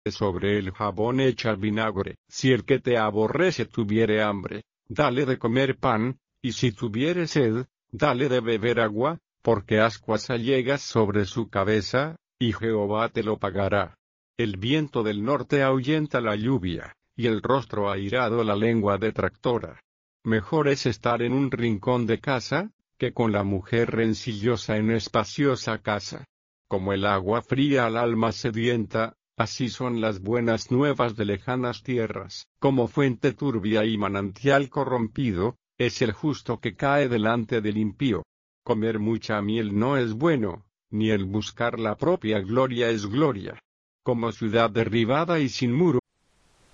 sobre el jabón echa vinagre. Si el que te aborrece tuviere hambre, dale de comer pan, y si tuviere sed, dale de beber agua, porque ascuas allegas sobre su cabeza, y Jehová te lo pagará. El viento del norte ahuyenta la lluvia, y el rostro airado la lengua detractora. Mejor es estar en un rincón de casa, que con la mujer rencillosa en espaciosa casa. Como el agua fría al alma sedienta, así son las buenas nuevas de lejanas tierras. Como fuente turbia y manantial corrompido, es el justo que cae delante del impío. Comer mucha miel no es bueno, ni el buscar la propia gloria es gloria. Como ciudad derribada y sin muros,